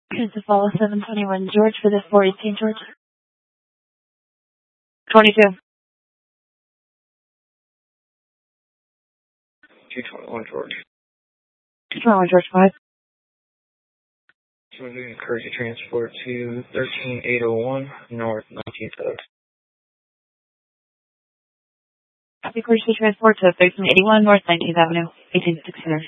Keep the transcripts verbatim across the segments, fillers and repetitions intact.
To follow seven twenty-one George for the four eighteen George. twenty-two. two twenty-one George. two twenty-one George five. So we're doing courtesy transport to thirteen eight oh one North nineteenth Avenue. Copy courtesy transport to thirteen eighty-one North nineteenth Avenue, eighteen six hundred.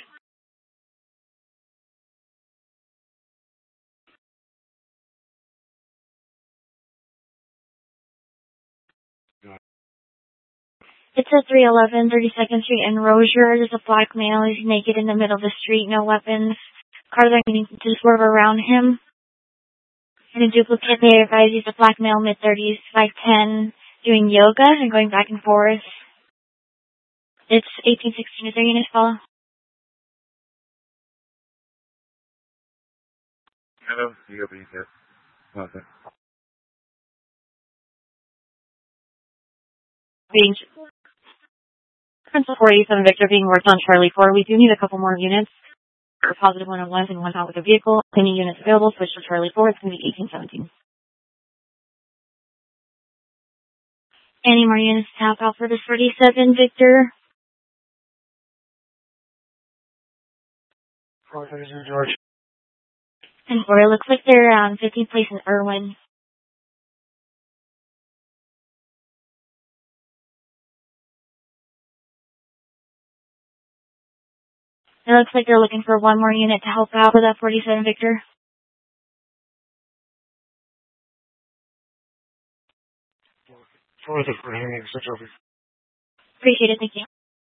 It's at three eleven thirty-second Street in Rozier. There's a black male. He's naked in the middle of the street, no weapons. Cars are needing to swerve around him. And a duplicate, they advise he's a black male, mid thirties, five ten, doing yoga and going back and forth. It's eighteen sixteen. Is there units follow? Hello, you got me here. Okay. Being Principal four eighty-seven Victor being worked on Charlie four. We do need a couple more units. For positive one oh ones and one out with a vehicle. Any units available, switch to Charlie four. It's going to be eighteen seventeen. Any more units tap out for this forty-seven Victor? four thirty-two George. And four, it looks like they're on fifteenth place in Irwin. It looks like they're looking for one more unit to help out with that forty-seven Victor. four the for hanging, switch over. Appreciate it, thank you.